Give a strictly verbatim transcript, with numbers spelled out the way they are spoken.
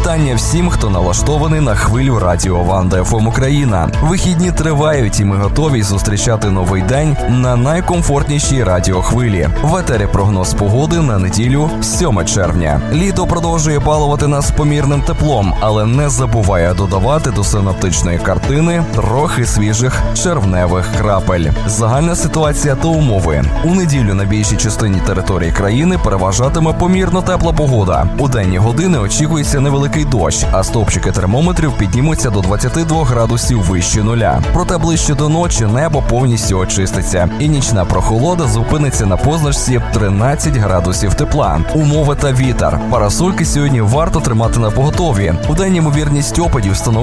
Вітання всім, хто налаштований на хвилю радіо Ванда еф ем Україна. Вихідні тривають і ми готові зустрічати новий день на найкомфортнішій радіохвилі. В етері прогноз погоди на неділю, сьоме червня. Літо продовжує балувати нас помірним теплом, але не забуває додавати до синоптичної картини трохи свіжих червневих крапель. Загальна ситуація та умови. У неділю на більшій частині території країни переважатиме помірно тепла погода. У денні години очікується невеликий дощ, а стовпчики термометрів піднімуться до двадцяти двох градусів вище нуля. Проте ближче до ночі небо повністю очиститься, і нічна прохолода зупиниться на позначці тринадцять градусів тепла. Умови та вітер. Парасольки сьогодні варто тримати на поготові. У день ймовірність опадів становить